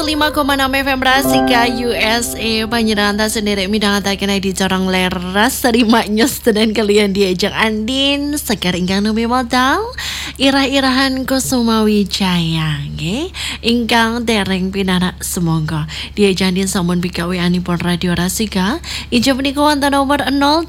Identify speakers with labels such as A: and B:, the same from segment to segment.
A: 105,6 FM Rasika USA Panjenengan sendiri midhangetaken di corong leres terima nyos dan kalian diajak Andin sekar ingkang nami modal irah-irahan Kusuma Wijaya nggih ingkang dereng pinara semonggo diajak Andin sampun pikawe anipun Radio Rasika ijab menika wonten nomor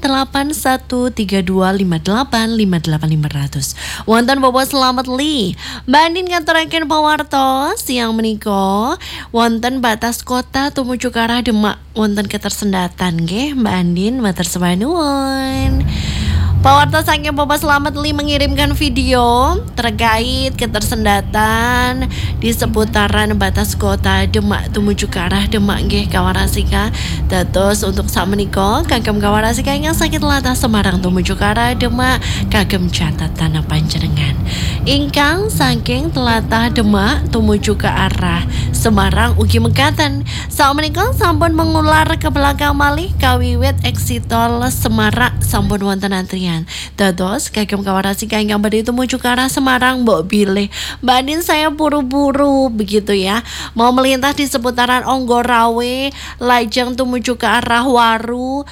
A: 088132585858 wonten Bapak Selamat Li Mbak Andin ngaturaken pawartos siang menika wonten batas kota tumuju ke arah Demak wonten ketersendatan nggih Mbak Andin matur nuwun. Pawartos saking Bapak Selamat Li mengirimkan video terkait ketersendatan di seputaran batas kota Demak tumuju ke arah Demak nggih kawarasika. Dados untuk sakmenika kagem kawarasika ingkang sakit latah Semarang tumuju ke arah Demak kagem catatan panjenengan. Ingkang saking telatah Demak tumuju ke arah Semarang ugi mekaten sakmenika sampun mengular ke belakang malih kawiwit exit tol Semarang sampun wonten antrian. Dados kagem kawarasika ingkang badhe tumuju ke arah Semarang mbok bilih Mbak Andin saya buru-buru begitu ya mau melintas di seputaran Onggorawe lajeng tumuju ke arah Waru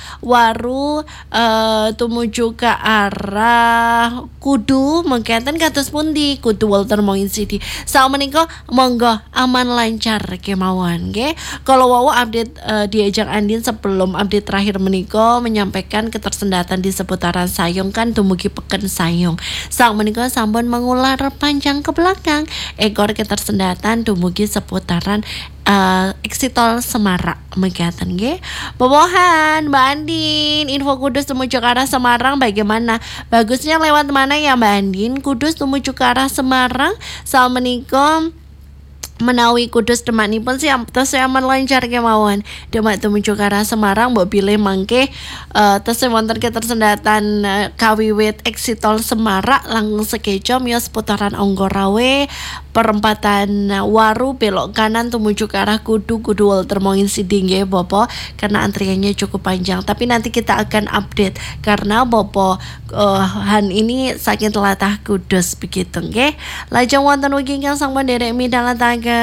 A: tumuju ke arah Kudu mengketen kados pundi Kudu Walter Moin City sakmenika monggo aman lancar kemawon nggih kalau wau update diajak Andin sebelum update terakhir menika menyampaikan ketersendatan di seputaran Sayong kan dumugi peken Sayong sang menika sampun mengular panjang ke belakang ekor ketersendatan dumugi seputaran exit tol Semarang mekaten nggih. Bobohan Mbak Andin info Kudus tumuju ke arah Semarang bagaimana? Bagusnya lewat mana ya Mbak Andin? Kudus tumuju ke arah Semarang sang menika menawi Kudus Demaknipun tesih aman lancar kemawon. Demak tumuju ke arah Semarang mbok bilih mangke tesih wonten ketersendatan kawiwit exit tol Semarang langsung sekeco miyos putaran Onggorawe perempatan Waru belok kanan tumuju ke arah Kudu Walter Moin City nggih Bopo karena antriannya cukup panjang tapi nanti kita akan update karena Bopo han ini saking telatah Kudus begitu nggih. Lajeng wonten ugi ingkang sampun nderek midhangetaken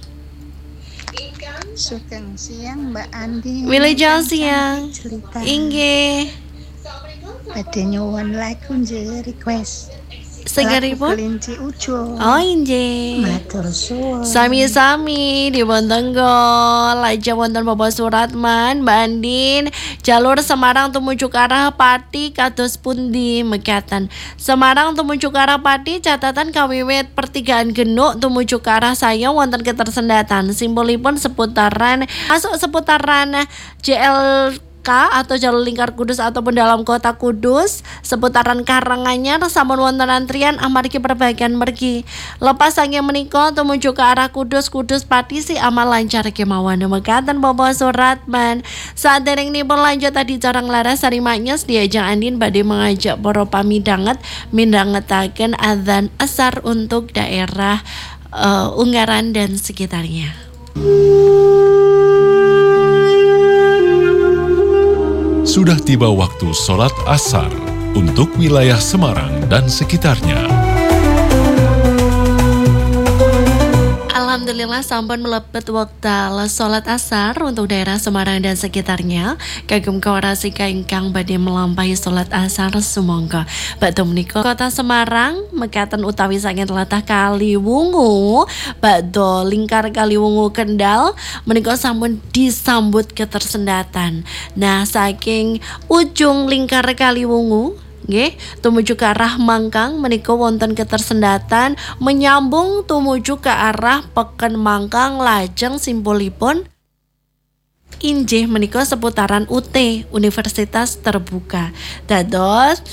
B: Sugeng siang Mbak Andi.
A: Wilujeng siang. Inggih.
B: Badhe nyuwun lagu nggih request.
A: Segeripun
B: Kelinci Ujo.
A: Oh inggih.
B: Matur suwun.
A: Sami-sami dibonteng lajeng wonten Bapak Suratman Mbak Andin jalur Semarang tumuju ke arah Pati kados pundi mekaten. Semarang tumuju ke arah Pati catatan kawiwit pertigaan Genuk tumuju ke arah Sayong wonten ketersendatan. Simbolipun seputaran JLK atau jalur lingkar Kudus ataupun dalam kota Kudus seputaran Karanganyar sampun wonten antrian amargi perbaikan mergi lepas saking menika tumuju ke arah Kudus Pati si amal lancar kemawon mekaten Bapak Suratman saderengipun lanjut tadi carang laras sarimanyes diajak Andin badhe mengajak para pamidanget midhangetaken adzan asar untuk daerah Ungaran dan sekitarnya.
C: Sudah tiba waktu sholat asar untuk wilayah Semarang dan sekitarnya.
A: Alhamdulillah sampun melebet wekdal sholat asar untuk daerah Semarang dan sekitarnya. Kagem kawarasika ingkang badhe melampahi sholat asar sumangga badhe menika kota Semarang mekaten utawi saking tlatah Kaliwungu badhe lingkar Kaliwungu Kendal menika sampun disambut ketersendatan. Nah saking ujung lingkar Kaliwungu nggih tumuju ke arah Mangkang menika wonten ketersendatan menyambung tumuju ke arah Peken Mangkang lajeng simpulipun injih menika seputaran UT Universitas Terbuka. Dados